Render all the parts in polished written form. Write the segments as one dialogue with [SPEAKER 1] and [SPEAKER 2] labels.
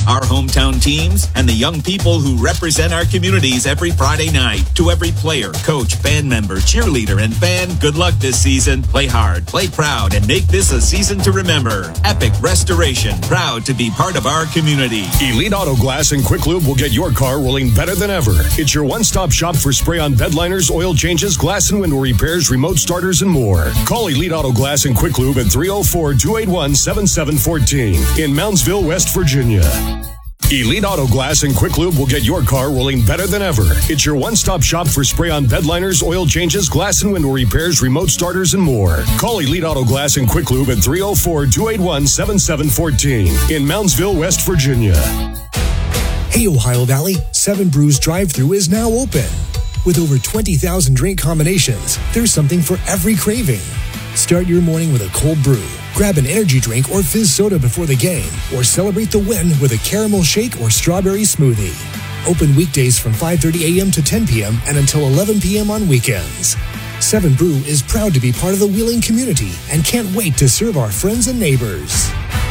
[SPEAKER 1] Our hometown teams and the young people who represent our communities every Friday night. To every player, coach, band member, cheerleader, and fan, good luck this season. Play hard, play proud, and make this a season to remember. Epic Restoration, proud to be part of our community.
[SPEAKER 2] Elite Auto Glass and Quick Lube will get your car rolling better than ever. It's your one-stop shop for spray-on bed liners, oil changes, glass and window repairs, remote starters, and more. Call Elite Auto Glass and Quick Lube at 304-281-7714 in Moundsville, West Virginia. Elite Auto Glass and Quick Lube will get your car rolling better than ever. It's your one-stop shop for spray-on bed liners, oil changes, glass and window repairs, remote starters, and more. Call Elite Auto Glass and Quick Lube at 304-281-7714 in Moundsville, West Virginia.
[SPEAKER 3] Hey, Ohio Valley, Seven Brews drive-thru is now open. With over 20,000 drink combinations, there's something for every craving. Start your morning with a cold brew. Grab an energy drink or fizz soda before the game, or celebrate the win with a caramel shake or strawberry smoothie. Open weekdays from 5:30 a.m. to 10 p.m. and until 11 p.m. on weekends. Seven Brew is proud to be part of the Wheeling community and can't wait to serve our friends and neighbors.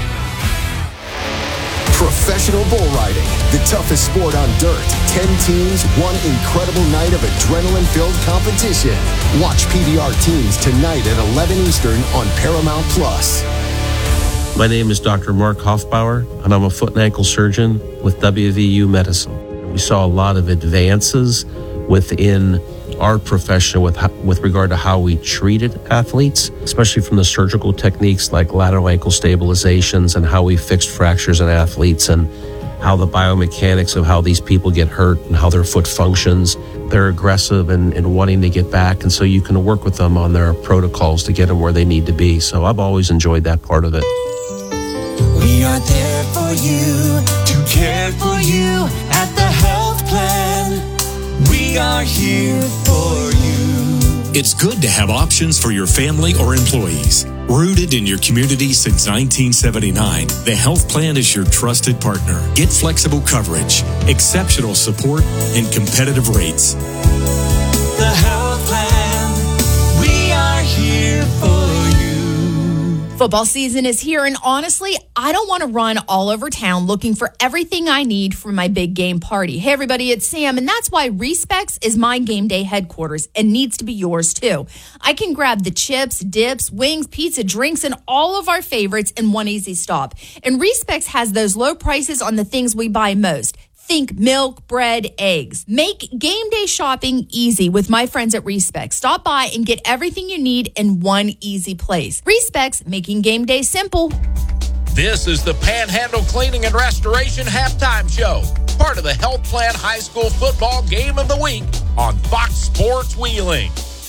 [SPEAKER 4] Professional bull riding, the toughest sport on dirt. 10 teams, one incredible night of adrenaline-filled competition. Watch PBR Teams tonight at 11 Eastern on Paramount Plus.
[SPEAKER 5] My name is Dr. Mark Hoffbauer, and I'm a foot and ankle surgeon with WVU Medicine. We saw a lot of advances within our profession with regard to how we treated athletes, especially from the surgical techniques like lateral ankle stabilizations and how we fixed fractures in athletes and how the biomechanics of how these people get hurt and how their foot functions. They're aggressive and wanting to get back, and so you can work with them on their protocols to get them where they need to be. So I've always enjoyed that part of it.
[SPEAKER 6] We are there for you, to care for you at the health plan. We are here for you.
[SPEAKER 7] It's good to have options for your family or employees. Rooted in your community since 1979, the Health Plan is your trusted partner. Get flexible coverage, exceptional support, and competitive rates.
[SPEAKER 6] The Health Plan. We are here for you.
[SPEAKER 8] Football season is here, and honestly, I don't want to run all over town looking for everything I need for my big game party. Hey, everybody, it's Sam, and that's why Respecs is my game day headquarters and needs to be yours, too. I can grab the chips, dips, wings, pizza, drinks, and all of our favorites in one easy stop. And Respecs has those low prices on the things we buy most. Think milk, bread, eggs. Make game day shopping easy with my friends at Respecs. Stop by and get everything you need in one easy place. Respecs, making game day simple.
[SPEAKER 9] This is the Panhandle Cleaning and Restoration Halftime Show, part of the Health Plan High School Football Game of the Week on Fox Sports Wheeling.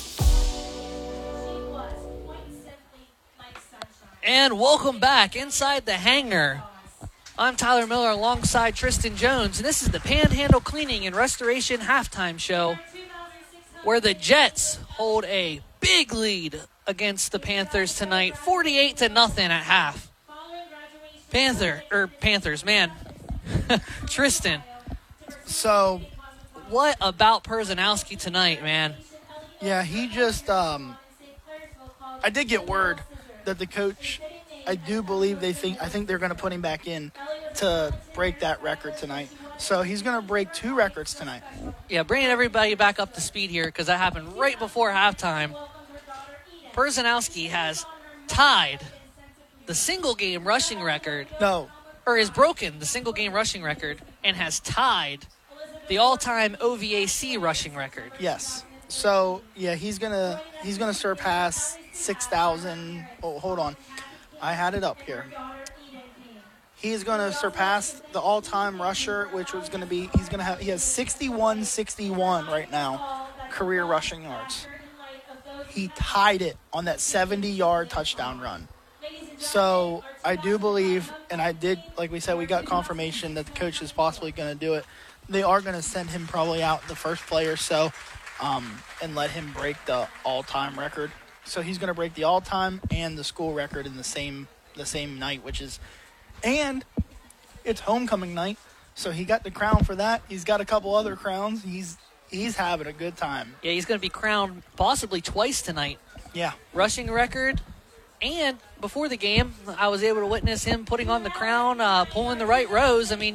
[SPEAKER 10] And welcome back inside the hangar. I'm Tyler Miller alongside Tristan Jones, and this is the Panhandle Cleaning and Restoration Halftime Show, where the Jets hold a big lead against the Panthers tonight, 48-0 at half. Panthers, man. Tristan.
[SPEAKER 11] So,
[SPEAKER 10] what about Perzanowski tonight, man?
[SPEAKER 11] Yeah, he just, I did get word that the coach, I do believe I think they're going to put him back in to break that record tonight. So he's going to break 2 records tonight.
[SPEAKER 10] Yeah, bringing everybody back up to speed here because that happened right before halftime. Perzanowski has tied the single-game rushing record.
[SPEAKER 11] No.
[SPEAKER 10] Or has broken the single-game rushing record and has tied the all-time OVAC rushing record.
[SPEAKER 11] Yes. So, yeah, he's gonna surpass 6,000. Oh, hold on. I had it up here. He's going to surpass the all-time rusher, which was going to be, he has 61 right now, career rushing yards. He tied it on that 70-yard touchdown run. So I do believe, and I did, like we said, we got confirmation that the coach is possibly going to do it. They are going to send him probably out the first play or so and let him break the all-time record. So he's going to break the all-time and the school record in the same night, and it's homecoming night, so he got the crown for that. He's got a couple other crowns. He's having a good time.
[SPEAKER 10] Yeah, he's going to be crowned possibly twice tonight.
[SPEAKER 11] Yeah.
[SPEAKER 10] Rushing record, and before the game, I was able to witness him putting on the crown, pulling the right rows. I mean,